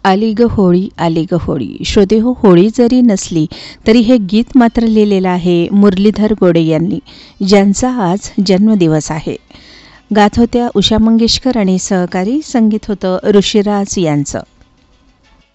आली ग होळी आली ग होळी. श्रोते हो, होळी जरी नसली तरी हे गीत मात्र लिहिलेलं आहे मुरलीधर गोडे यांनी, ज्यांचा आज जन्मदिवस आहे. गात होत्या उषा मंगेशकर आणि सहकारी संगीत होतं ऋषिराज यांचं.